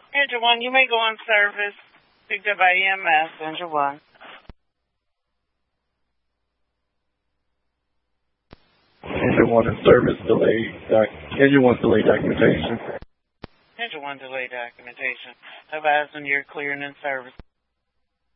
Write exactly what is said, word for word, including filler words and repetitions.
Engine one, you may go on service. Picked up by E M S, Engine one. Engine one in service, delayed. Doc, engine one delayed documentation. Engine one delayed documentation. Advising you're clearing in service.